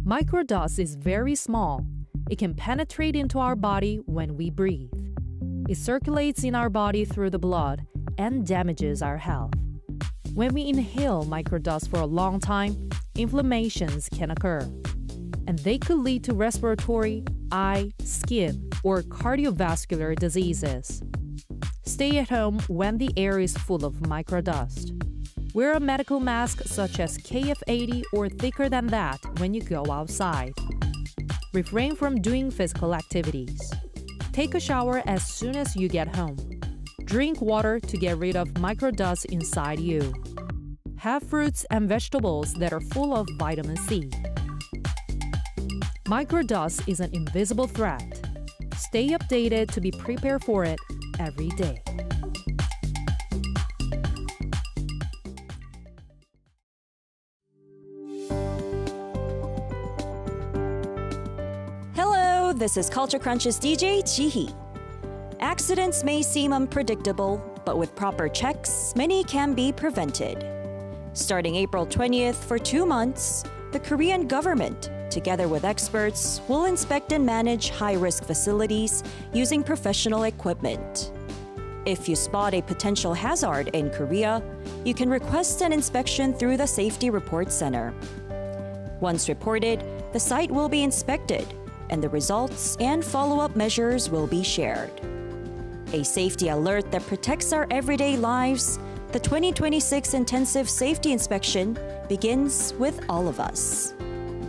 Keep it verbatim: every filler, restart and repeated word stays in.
Microdust is very small. It can penetrate into our body when we breathe. It circulates in our body through the blood and damages our health. When we inhale microdust for a long time, inflammations can occur, and they could lead to respiratory, eye, skin, or cardiovascular diseases. Stay at home when the air is full of microdust. Wear a medical mask such as K F eighty or thicker than that when you go outside. Refrain from doing physical activities. Take a shower as soon as you get home. Drink water to get rid of microdust inside you. Have fruits and vegetables that are full of vitamin C. Microdust is an invisible threat. Stay updated to be prepared for it every day. Hello, this is Culture Crunch's D J Jihi. Accidents may seem unpredictable, but with proper checks, many can be prevented. Starting April twentieth for two months, the Korean government, together with experts, will inspect and manage high-risk facilities using professional equipment. If you spot a potential hazard in Korea, you can request an inspection through the Safety Report Center. Once reported, the site will be inspected, and the results and follow-up measures will be shared. A safety alert that protects our everyday lives, the twenty twenty-six Intensive Safety Inspection begins with all of us.